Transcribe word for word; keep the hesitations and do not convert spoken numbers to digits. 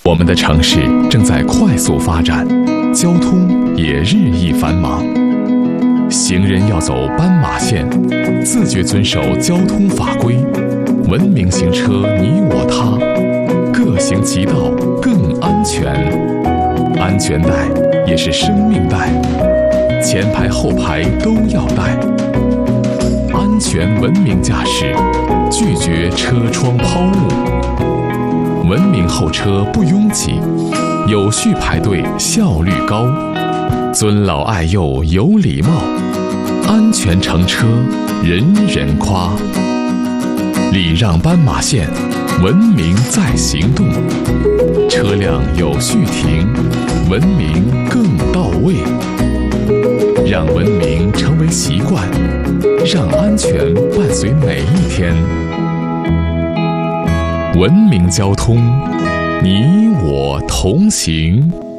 我们的城市正在快速发展，交通也日益繁忙。行人要走斑马线，自觉遵守交通法规，文明行车你我他，各行其道更安全。安全带也是生命带，前排后排都要带。安全文明驾驶，拒绝车窗抛物。文明候车不拥挤，有序排队效率高，尊老爱幼有礼貌，安全乘车人人夸。礼让斑马线，文明在行动，车辆有序停，文明更到位。让文明成为习惯，让安全伴随每一天。文明交通，你我同行。